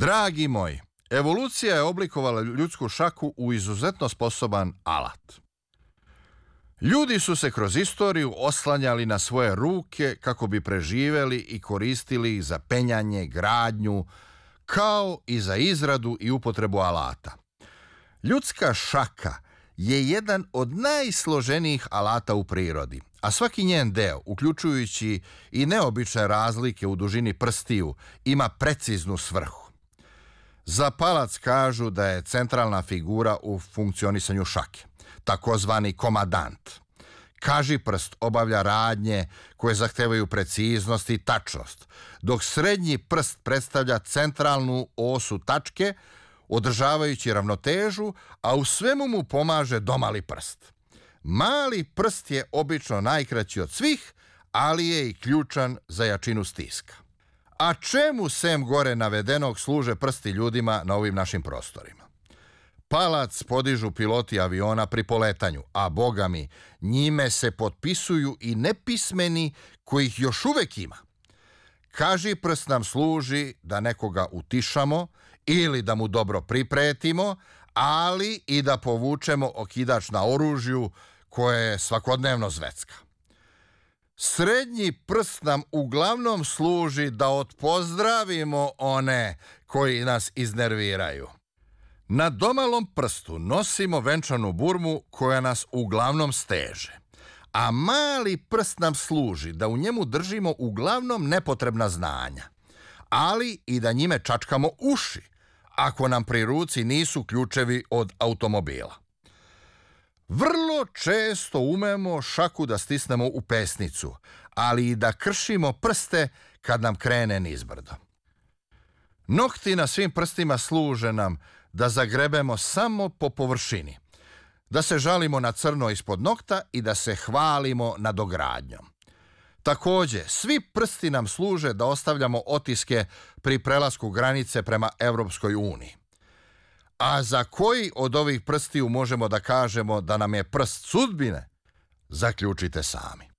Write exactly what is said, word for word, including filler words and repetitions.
Dragi moji, evolucija je oblikovala ljudsku šaku u izuzetno sposoban alat. Ljudi su se kroz istoriju oslanjali na svoje ruke kako bi preživeli i koristili ih za penjanje, gradnju, kao i za izradu i upotrebu alata. Ljudska šaka je jedan od najsloženijih alata u prirodi, a svaki njen deo, uključujući i neobične razlike u dužini prstiju, ima preciznu svrhu. Za palac kažu da je centralna figura u funkcionisanju šake, takozvani komadant. Kažiprst obavlja radnje koje zahtevaju preciznost i tačnost, dok srednji prst predstavlja centralnu osu tačke, održavajući ravnotežu, a u svemu mu pomaže domali prst. Mali prst je obično najkraći od svih, ali je i ključan za jačinu stiska. A čemu sem gore navedenog služe prsti ljudima na ovim našim prostorima? Palac podižu piloti aviona pri poletanju, a boga mi, njime se potpisuju i nepismeni kojih još uvek ima. Kažiprst nam služi da nekoga utišamo ili da mu dobro pripretimo, ali i da povučemo okidač na oružju koje je svakodnevno zvecka. Srednji prst nam uglavnom služi da odpozdravimo one koji nas iznerviraju. Na domalom prstu nosimo venčanu burmu koja nas uglavnom steže, a mali prst nam služi da u njemu držimo uglavnom nepotrebna znanja, ali i da njime čačkamo uši, ako nam pri ruci nisu ključevi od automobila. Vrlo često umemo šaku da stisnemo u pesnicu, ali i da kršimo prste kad nam krene nizbrdo. Nokti na svim prstima služe nam da zagrebemo samo po površini, da se žalimo na crno ispod nokta i da se hvalimo nadogradnjom. Takođe, svi prsti nam služe da ostavljamo otiske pri prelasku granice prema Evropskoj uniji. A za koji od ovih prstiju možemo da kažemo da nam je prst sudbine? Zaključite sami.